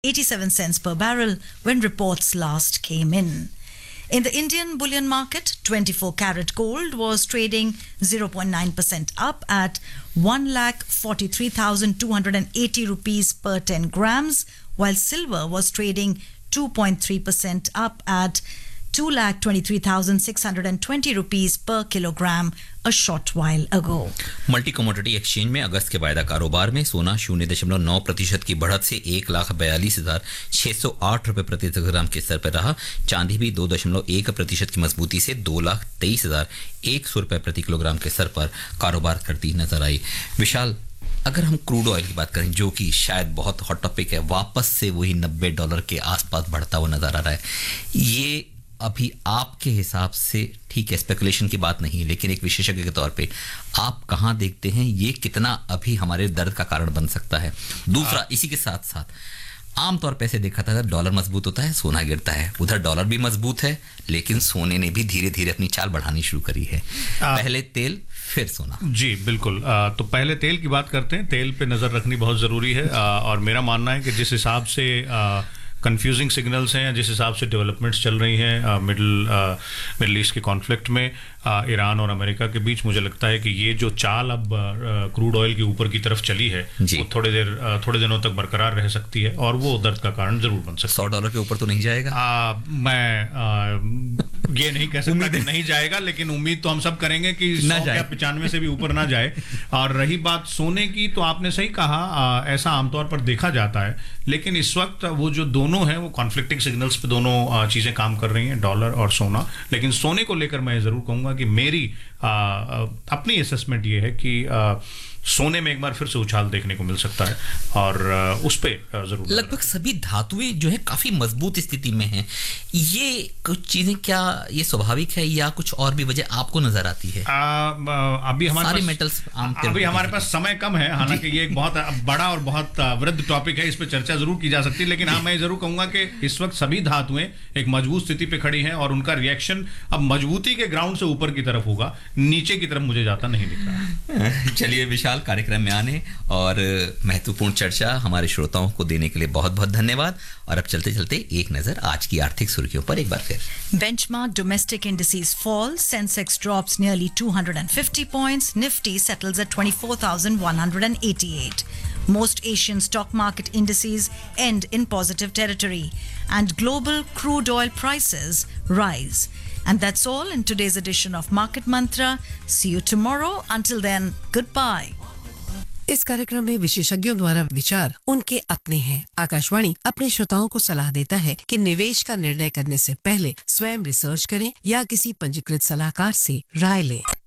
87 cents per barrel when reports last came in. In the Indian bullion market, 24 karat gold was trading 0.9% up at 1,43,280 rupees per 10 grams, while silver was trading 2.3% up at 2,23,620 rupees per kilogram a short while ago. Multi commodity exchange में अगस्त के वायदा कारोबार में सोना 0.9% की बढ़त से 1,42,608 रुपये प्रति ग्राम के स्तर पर रहा। चांदी भी 2.1% की मजबूती से 2,23,100 रुपये प्रति किलोग्राम के स्तर पर कारोबार करती नजर आई। विशाल, अगर हम क्रूड ऑयल की बात करें जो कि शायद बहुत हॉट टॉपिक है, वापस से वही $90 के आसपास बढ़ता हुआ नजर आ रहा है। ये अभी आपके हिसाब से, ठीक है, स्पेकुलेशन की बात नहीं है, लेकिन एक विशेषज्ञ के तौर पे आप कहां देखते हैं ये कितना अभी हमारे दर्द का कारण बन सकता है? दूसरा, इसी के साथ साथ आमतौर पे ऐसे देखा था, डॉलर मजबूत होता है, सोना गिरता है। उधर डॉलर भी मजबूत है, लेकिन सोने ने भी धीरे धीरे अपनी चाल बढ़ानी शुरू करी है। पहले तेल, फिर सोना। जी बिल्कुल। तो पहले तेल की बात करते हैं। तेल पे नज़र रखनी बहुत ज़रूरी है, और मेरा मानना है कि जिस हिसाब से कंफ्यूजिंग सिग्नल्स हैं, जिस हिसाब से डेवलपमेंट्स चल रही हैं मिडल ईस्ट के कॉन्फ्लिक्ट में ईरान और अमेरिका के बीच, मुझे लगता है कि ये जो चाल अब क्रूड ऑयल के ऊपर की तरफ चली है वो थोड़े दिनों तक बरकरार रह सकती है, और वो दर्द का कारण जरूर बन सकता है। $100 के ऊपर तो नहीं जाएगा? मैं ये नहीं कह सकता कि नहीं जाएगा, लेकिन उम्मीद तो हम सब करेंगे कि 95 से भी ऊपर ना जाए। और रही बात सोने की, तो आपने सही कहा, ऐसा आमतौर पर देखा जाता है, लेकिन इस वक्त वो जो दोनों हैं वो कॉन्फ्लिक्टिंग सिग्नल्स पे दोनों चीज़ें काम कर रही हैं, डॉलर और सोना। लेकिन सोने को लेकर मैं जरूर कहूँगा कि मेरी अपनी असेसमेंट ये है कि सोने में एक बार फिर से उछाल देखने को मिल सकता है, और उस पे जरूर लगभग सभी धातुएं जो है काफी मजबूत स्थिति में हैं। ये कुछ चीजें क्या ये स्वाभाविक है या कुछ और भी वजह आपको नजर आती है? अभी हमारे पास समय कम है, हालांकि ये एक बहुत बड़ा और बहुत वृद्ध टॉपिक है, इस पे चर्चा जरूर की जा सकती है, लेकिन हाँ, मैं जरूर कहूंगा कि इस वक्त सभी धातुएं एक मजबूत स्थिति पे खड़ी हैं, और उनका रिएक्शन अब मजबूती के ग्राउंड से ऊपर की तरफ होगा, नीचे की तरफ मुझे जाता नहीं दिख रहा। चलिए विशाल, कार्यक्रम में आने और महत्वपूर्ण चर्चा हमारे श्रोताओं को देने के लिए बहुत बहुत धन्यवाद। और अब चलते चलते एक नजर आज की आर्थिक सुर्खियों पर एक बार फिर। Benchmark domestic indices fall. Sensex drops nearly 250 points. Nifty settles at 24,188. Most Asian stock market indices end in positive territory, and global crude oil prices rise. And that's all in today's edition of Market Mantra. See you tomorrow. Until then, goodbye. इस कार्यक्रम में विशेषज्ञों द्वारा विचार उनके अपने हैं। आकाशवाणी अपने श्रोताओं को सलाह देता है कि निवेश का निर्णय करने से पहले स्वयं रिसर्च करें या किसी पंजीकृत सलाहकार से राय लें।